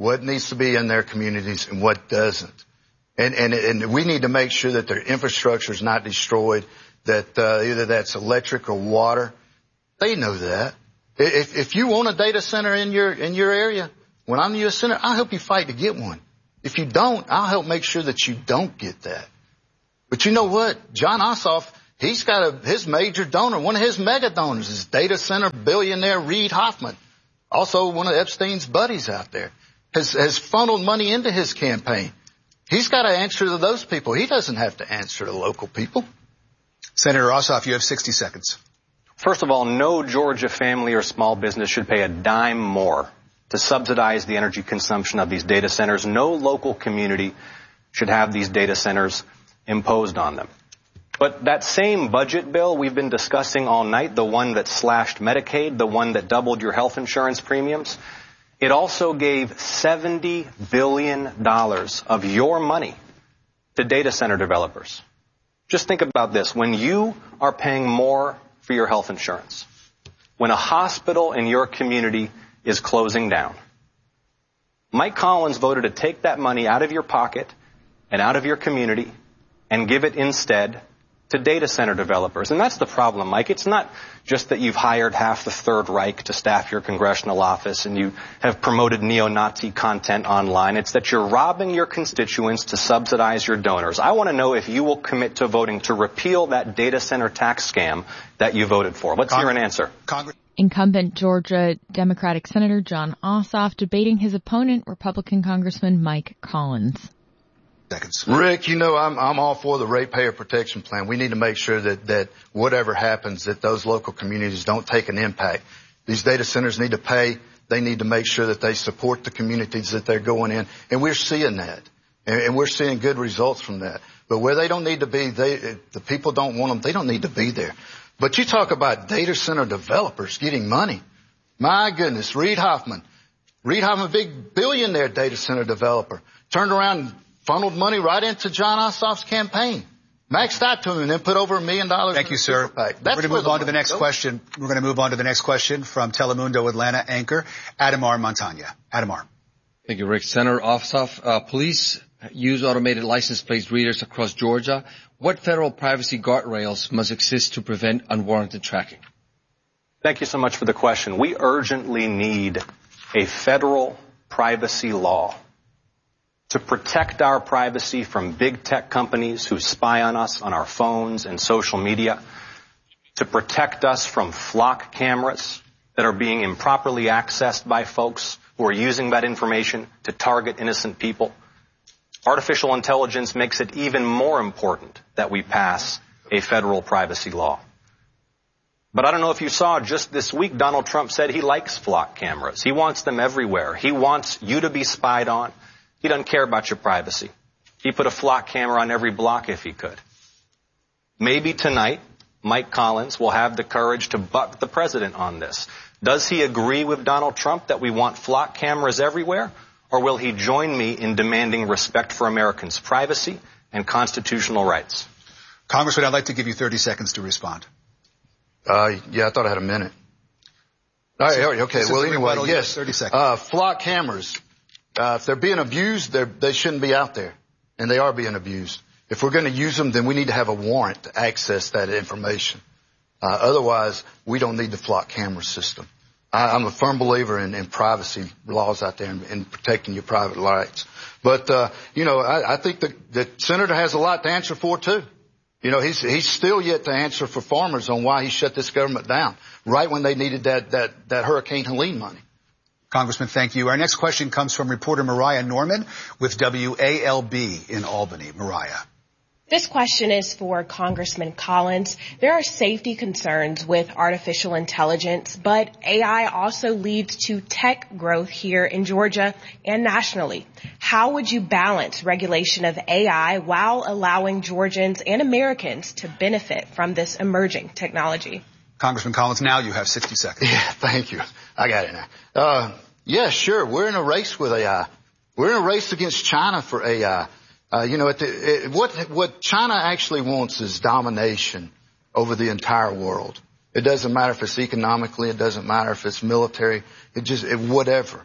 what needs to be in their communities and what doesn't. And, and, and we need to make sure that their infrastructure is not destroyed, that uh, either that's electric or water. They know that. If, if you want a data center in your, in your area, when I'm the U S Senator, I'll help you fight to get one. If you don't, I'll help make sure that you don't get that. But you know what? Jon Ossoff, he's got a, his major donor, one of his mega donors is data center billionaire Reid Hoffman. Also one of Epstein's buddies out there has, has funneled money into his campaign. He's got to answer to those people. He doesn't have to answer to local people. Senator Ossoff, you have sixty seconds. First of all, no Georgia family or small business should pay a dime more to subsidize the energy consumption of these data centers. No local community should have these data centers imposed on them. But that same budget bill we've been discussing all night, the one that slashed Medicaid, the one that doubled your health insurance premiums, it also gave seventy billion dollars of your money to data center developers. Just think about this. When you are paying more for your health insurance, when a hospital in your community is closing down, Mike Collins voted to take that money out of your pocket and out of your community and give it instead to data center developers. And that's the problem, Mike. It's not just that you've hired half the Third Reich to staff your congressional office and you have promoted neo-Nazi content online. It's that you're robbing your constituents to subsidize your donors. I want to know if you will commit to voting to repeal that data center tax scam that you voted for. Let's Cong- hear an answer. Congress- Incumbent Georgia Democratic Senator Jon Ossoff debating his opponent, Republican Congressman Mike Collins. Seconds. Rick, you know, I'm, I'm all for the ratepayer protection plan. We need to make sure that, that whatever happens, that those local communities don't take an impact. These data centers need to pay. They need to make sure that they support the communities that they're going in. And we're seeing that. And, and we're seeing good results from that. But where they don't need to be, they, the people don't want them, they don't need to be there. But you talk about data center developers getting money. My goodness, Reid Hoffman. Reid Hoffman, a big billionaire data center developer, turned around and funneled money right into Jon Ossoff's campaign. Maxed out to him and then put over a million dollars. Thank you, sir. That's We're going to move on to the next question. We're going to move on to the next question from Telemundo Atlanta anchor Ademar Montaña. Ademar. Thank you, Rick. Senator Ossoff, uh, police use automated license plate readers across Georgia. What federal privacy guardrails must exist to prevent unwarranted tracking? Thank you so much for the question. We urgently need a federal privacy law to protect our privacy from big tech companies who spy on us on our phones and social media, to protect us from flock cameras that are being improperly accessed by folks who are using that information to target innocent people. Artificial intelligence makes it even more important that we pass a federal privacy law. But I don't know if you saw just this week, Donald Trump said he likes flock cameras. He wants them everywhere. He wants you to be spied on. He doesn't care about your privacy. He put a flock camera on every block if he could. Maybe tonight, Mike Collins will have the courage to buck the president on this. Does he agree with Donald Trump that we want flock cameras everywhere? Or will he join me in demanding respect for Americans' privacy and constitutional rights? Congressman, I'd like to give you thirty seconds to respond. Uh, yeah, I thought I had a minute. All right, okay, well, anyway, yes, thirty seconds. Uh, flock cameras. Uh, if they're being abused, they're, they shouldn't be out there. And they are being abused. If we're going to use them, then we need to have a warrant to access that information. Uh, otherwise, we don't need the flock camera system. I, I'm a firm believer in, in privacy laws out there and, and protecting your private rights. But, uh, you know, I, I think the, the senator has a lot to answer for, too. You know, he's, he's still yet to answer for farmers on why he shut this government down right when they needed that, that, that Hurricane Helene money. Congressman, thank you. Our next question comes from reporter Mariah Norman with W A L B in Albany. Mariah. This question is for Congressman Collins. There are safety concerns with artificial intelligence, but A I also leads to tech growth here in Georgia and nationally. How would you balance regulation of A I while allowing Georgians and Americans to benefit from this emerging technology? Congressman Collins, now you have sixty seconds. Yeah, thank you. I got it now. Uh, yeah, sure. We're in a race with A I. We're in a race against China for A I. Uh, you know, at the, it, what, what China actually wants is domination over the entire world. It doesn't matter if it's economically. It doesn't matter if it's military. It just, it, whatever.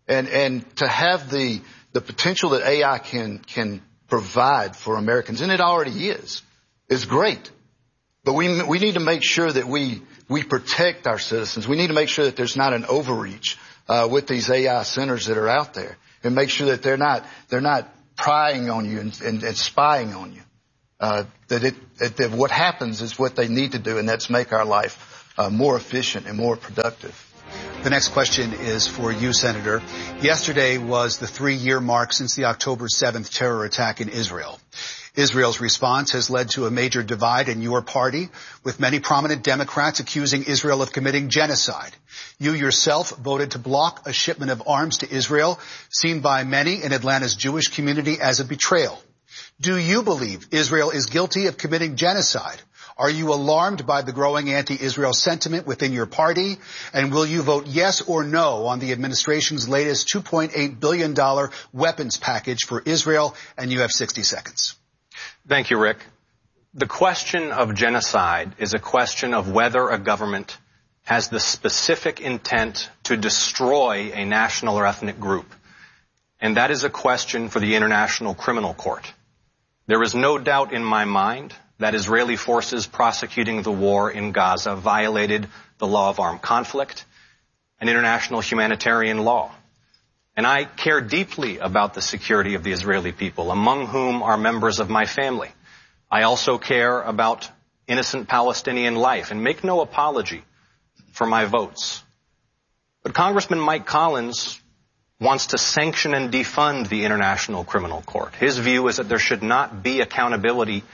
And, and to have the, the potential that A I can, can provide for Americans, and it already is, is great. But we, we need to make sure that we, we protect our citizens. We need to make sure that there's not an overreach, uh, with these A I centers that are out there, and make sure that they're not, they're not prying on you and, and, and spying on you. Uh, that it, that what happens is what they need to do, and that's make our life, uh, more efficient and more productive. The next question is for you, Senator. Yesterday was the three-year mark since the October seventh terror attack in Israel. Israel's response has led to a major divide in your party, with many prominent Democrats accusing Israel of committing genocide. You yourself voted to block a shipment of arms to Israel, seen by many in Atlanta's Jewish community as a betrayal. Do you believe Israel is guilty of committing genocide? Are you alarmed by the growing anti-Israel sentiment within your party? And will you vote yes or no on the administration's latest two point eight billion dollars weapons package for Israel? And you have sixty seconds. Thank you, Rick. The question of genocide is a question of whether a government has the specific intent to destroy a national or ethnic group. And that is a question for the International Criminal Court. There is no doubt in my mind that Israeli forces prosecuting the war in Gaza violated the law of armed conflict and international humanitarian law. And I care deeply about the security of the Israeli people, among whom are members of my family. I also care about innocent Palestinian life, and make no apology for my votes. But Congressman Mike Collins wants to sanction and defund the International Criminal Court. His view is that there should not be accountability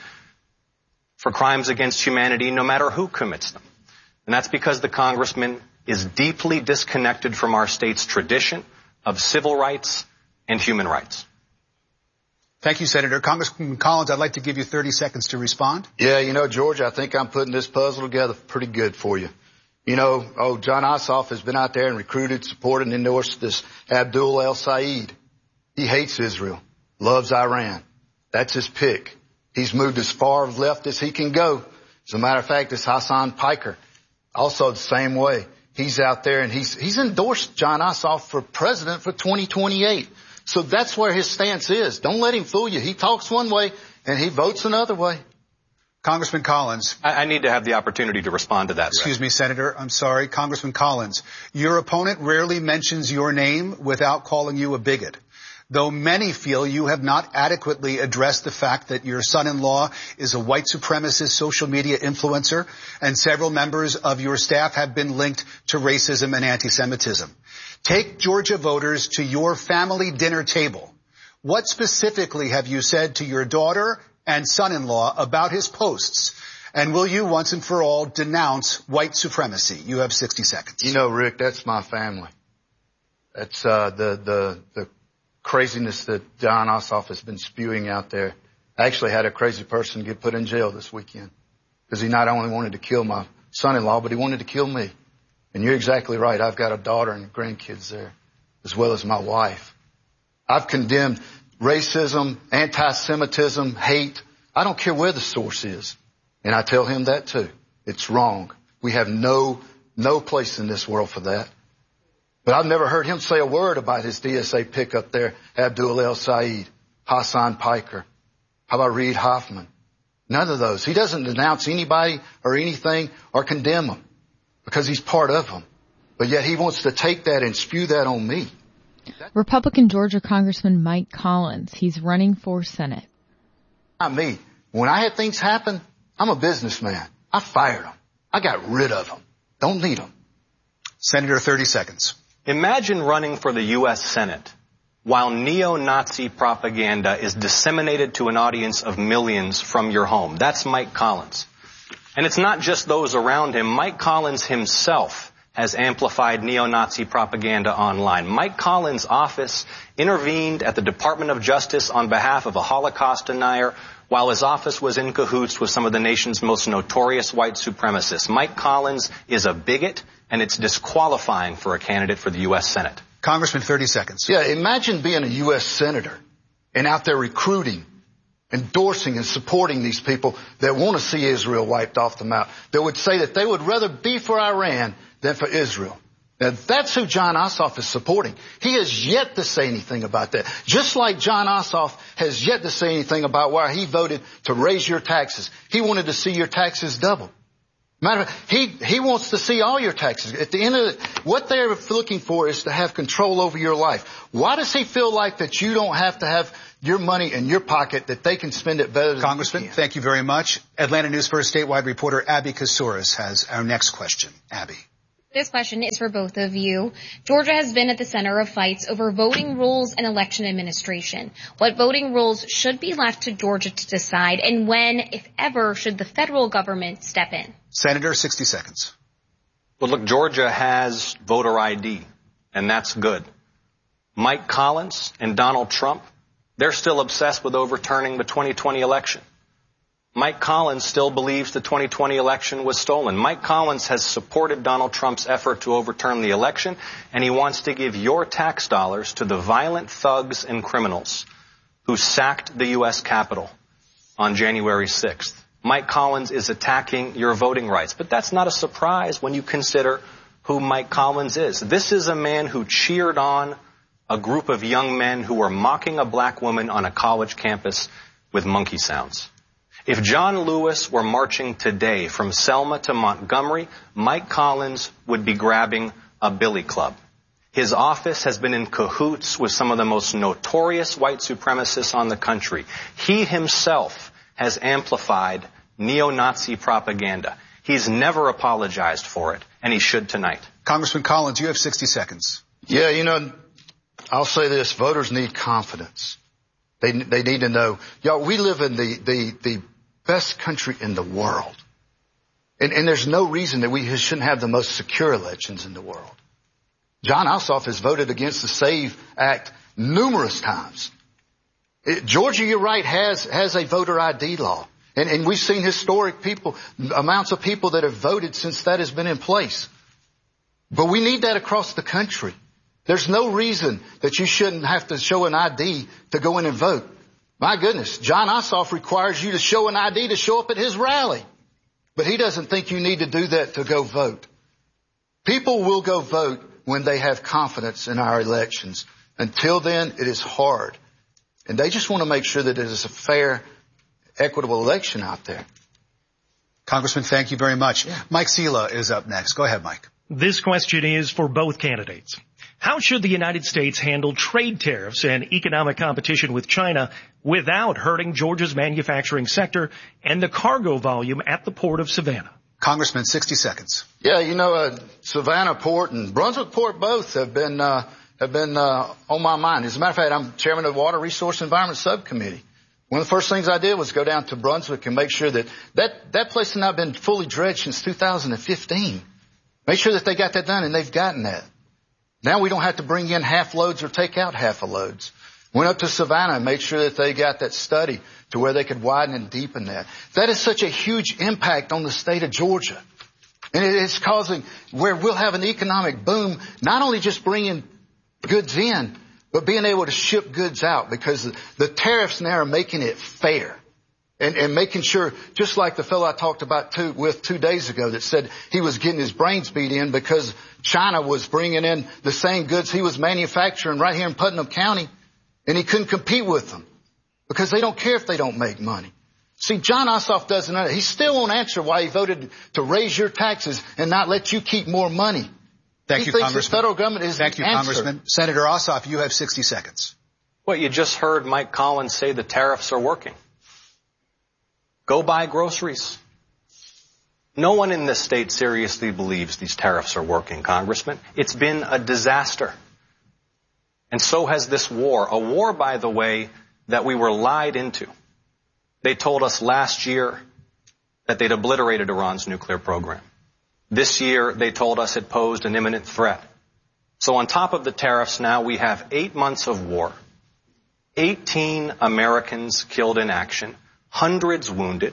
for crimes against humanity, no matter who commits them. And that's because the congressman is deeply disconnected from our state's tradition of civil rights and human rights. Thank you, Senator. Congressman Collins, I'd like to give you thirty seconds to respond. Yeah, you know, George, I think I'm putting this puzzle together pretty good for you. You know, oh, John Ossoff has been out there and recruited, supported, and endorsed this Abdul el-Sayed. He hates Israel, loves Iran. That's his pick. He's moved as far left as he can go. As a matter of fact, it's Hassan Piker, also the same way. He's out there and he's he's endorsed John Ossoff for president for twenty twenty-eight. So that's where his stance is. Don't let him fool you. He talks one way and he votes another way. Congressman Collins. I, I need to have the opportunity to respond to that. Excuse Rick. me, Senator. I'm sorry. Congressman Collins, your opponent rarely mentions your name without calling you a bigot. Though many feel you have not adequately addressed the fact that your son-in-law is a white supremacist social media influencer, and several members of your staff have been linked to racism and anti-Semitism. Take Georgia voters to your family dinner table. What specifically have you said to your daughter and son-in-law about his posts? And will you once and for all denounce white supremacy? You have sixty seconds. You know, Rick, that's my family. That's uh, the the the craziness that John Ossoff has been spewing out there. I actually had a crazy person get put in jail this weekend because he not only wanted to kill my son-in-law, but he wanted to kill me. And you're exactly right. I've got a daughter and grandkids there, as well as my wife. I've condemned racism, anti-Semitism, hate. I don't care where the source is. And I tell him that too. It's wrong. We have no, no place in this world for that. But I've never heard him say a word about his D S A pickup there, Abdul el-Sayed, Hassan Piker. How about Reid Hoffman? None of those. He doesn't denounce anybody or anything or condemn them because he's part of them. But yet he wants to take that and spew that on me. Republican Georgia Congressman Mike Collins. He's running for Senate. Not me. When I had things happen, I'm a businessman. I fired them. I got rid of them. Don't need them. Senator, thirty seconds. Imagine running for the U S Senate while neo-Nazi propaganda is disseminated to an audience of millions from your home. That's Mike Collins. And it's not just those around him. Mike Collins himself has amplified neo-Nazi propaganda online. Mike Collins' office intervened at the Department of Justice on behalf of a Holocaust denier while his office was in cahoots with some of the nation's most notorious white supremacists. Mike Collins is a bigot, and it's disqualifying for a candidate for the U S Senate. Congressman, thirty seconds. Yeah, imagine being a U S senator and out there recruiting, endorsing and supporting these people that want to see Israel wiped off the map, that would say that they would rather be for Iran than for Israel. Now, that's who Jon Ossoff is supporting. He has yet to say anything about that. Just like Jon Ossoff has yet to say anything about why he voted to raise your taxes. He wanted to see your taxes double. Matter of fact, he, he wants to see all your taxes. At the end of it, what they're looking for is to have control over your life. Why does he feel like that you don't have to have your money in your pocket, that they can spend it better than Congressman, you can? Thank you very much. Atlanta News First statewide reporter Abby Kasouras has our next question. Abby. This question is for both of you. Georgia has been at the center of fights over voting rules and election administration. What voting rules should be left to Georgia to decide, and when, if ever, should the federal government step in? Senator, sixty seconds. Well, look, Georgia has voter I D, and that's good. Mike Collins and Donald Trump, they're still obsessed with overturning the twenty twenty election. Mike Collins still believes the twenty twenty election was stolen. Mike Collins has supported Donald Trump's effort to overturn the election, and he wants to give your tax dollars to the violent thugs and criminals who sacked the U S Capitol on January sixth. Mike Collins is attacking your voting rights, but that's not a surprise when you consider who Mike Collins is. This is a man who cheered on a group of young men who were mocking a black woman on a college campus with monkey sounds. If John Lewis were marching today from Selma to Montgomery, Mike Collins would be grabbing a billy club. His office has been in cahoots with some of the most notorious white supremacists on the country. He himself has amplified neo-Nazi propaganda. He's never apologized for it, and he should tonight. Congressman Collins, you have sixty seconds. Yeah, you know, I'll say this. Voters need confidence. They they need to know. Y'all, we live in the, the, the best country in the world. And, and there's no reason that we shouldn't have the most secure elections in the world. Jon Ossoff has voted against the SAVE Act numerous times. It, Georgia, you're right, has, has a voter I D law. And, and we've seen historic people, amounts of people that have voted since that has been in place. But we need that across the country. There's no reason that you shouldn't have to show an I D to go in and vote. My goodness, Jon Ossoff requires you to show an I D to show up at his rally. But he doesn't think you need to do that to go vote. People will go vote when they have confidence in our elections. Until then, it is hard. And they just want to make sure that it is a fair, equitable election out there. Congressman, thank you very much. Yeah. Mike Sela is up next. Go ahead, Mike. This question is for both candidates. How should the United States handle trade tariffs and economic competition with China without hurting Georgia's manufacturing sector and the cargo volume at the port of Savannah? Congressman, sixty seconds. Yeah, you know, uh, Savannah Port and Brunswick Port both have been uh, have been uh, on my mind. As a matter of fact, I'm chairman of the Water Resource Environment Subcommittee. One of the first things I did was go down to Brunswick and make sure that that, that place has not been fully dredged since two thousand fifteen. Make sure that they got that done, and they've gotten that. Now we don't have to bring in half loads or take out half a loads. Went up to Savannah and made sure that they got that study to where they could widen and deepen that. That is such a huge impact on the state of Georgia. And it is causing where we'll have an economic boom, not only just bringing goods in, but being able to ship goods out, because the tariffs now are making it fair. And, and making sure, just like the fellow I talked about two, with two days ago that said he was getting his brains beat in because China was bringing in the same goods he was manufacturing right here in Putnam County, and he couldn't compete with them because they don't care if they don't make money. See, Jon Ossoff doesn't know. He still won't answer why he voted to raise your taxes and not let you keep more money. Thank he you, thinks Congressman. The federal government is Thank you, the answer. Congressman. Senator Ossoff, you have sixty seconds. Well, you just heard Mike Collins say the tariffs are working. Go buy groceries. No one in this state seriously believes these tariffs are working, Congressman. It's been a disaster. And so has this war. A war, by the way, that we were lied into. They told us last year that they'd obliterated Iran's nuclear program. This year, they told us it posed an imminent threat. So on top of the tariffs now, we have eight months of war, eighteen Americans killed in action, hundreds wounded.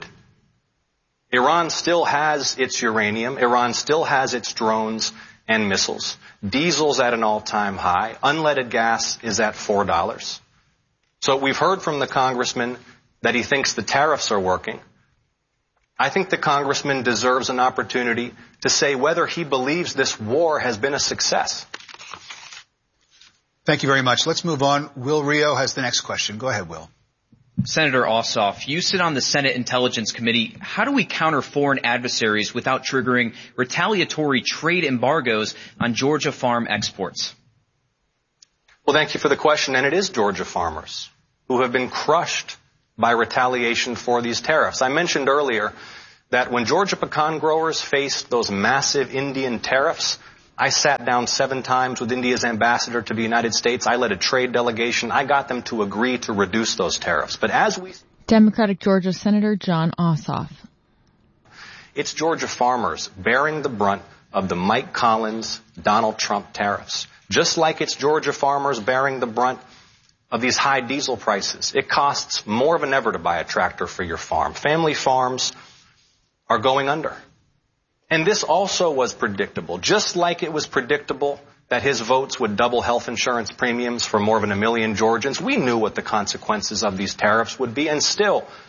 Iran still has its uranium. Iran still has its drones and missiles. Diesel's at an all-time high. Unleaded gas is at four dollars. So we've heard from the congressman that he thinks the tariffs are working. I think the congressman deserves an opportunity to say whether he believes this war has been a success. Thank you very much. Let's move on. Will Rio has the next question. Go ahead, Will. Senator Ossoff, you sit on the Senate Intelligence Committee. How do we counter foreign adversaries without triggering retaliatory trade embargoes on Georgia farm exports? Well, thank you for the question. And it is Georgia farmers who have been crushed by retaliation for these tariffs. I mentioned earlier that when Georgia pecan growers faced those massive Indian tariffs, I sat down seven times with India's ambassador to the United States. I led a trade delegation. I got them to agree to reduce those tariffs. But as we... Democratic Georgia Senator Jon Ossoff. It's Georgia farmers bearing the brunt of the Mike Collins, Donald Trump tariffs. Just like it's Georgia farmers bearing the brunt of these high diesel prices. It costs more than ever to buy a tractor for your farm. Family farms are going under. And this also was predictable, just like it was predictable that his votes would double health insurance premiums for more than a million Georgians. We knew what the consequences of these tariffs would be, and still